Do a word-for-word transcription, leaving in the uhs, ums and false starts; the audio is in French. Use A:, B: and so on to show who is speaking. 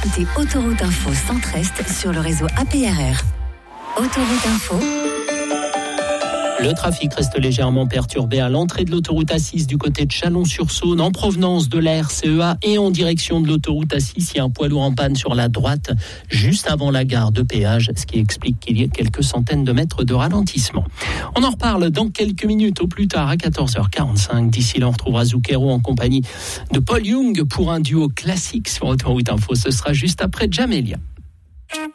A: écoutez Autoroute Info Centre-Est sur le réseau A P R R. Autoroute Info.
B: Le trafic reste légèrement perturbé à l'entrée de l'autoroute A six du côté de Chalon-sur-Saône, en provenance de la R C E A et en direction de l'autoroute A six. Il y a un poids lourd en panne sur la droite, juste avant la gare de péage, ce qui explique qu'il y ait quelques centaines de mètres de ralentissement. On en reparle dans quelques minutes, au plus tard à quatorze heures quarante-cinq. D'ici là, on retrouvera Zucchero en compagnie de Paul Young pour un duo classique sur Autoroute Info. Ce sera juste après Jamelia.